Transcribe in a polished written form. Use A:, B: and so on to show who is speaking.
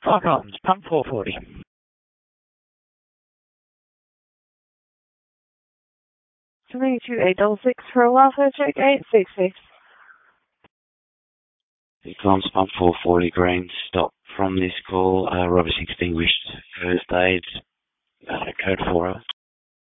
A: Falcons, pump 440.
B: 22866 for a welfare check 866.
C: Falcons, pump 440, green, stop from this call. Rubber's extinguished. First aid, code 4.